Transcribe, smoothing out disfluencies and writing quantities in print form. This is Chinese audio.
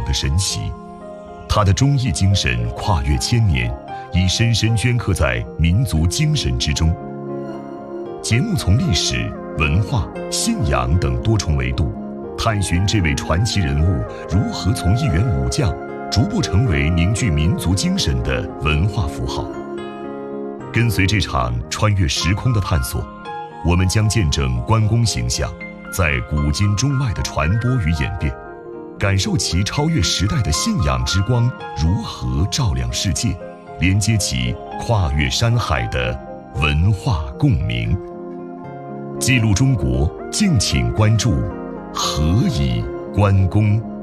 的神奇。他的忠义精神跨越千年，已深深镌刻在民族精神之中。节目从历史、文化、信仰等多重维度，探寻这位传奇人物如何从一员武将逐步成为凝聚民族精神的文化符号。跟随这场穿越时空的探索，我们将见证关公形象在古今中外的传播与演变，感受其超越时代的信仰之光如何照亮世界，连接起跨越山海的文化共鸣。记录中国，敬请关注何以关公。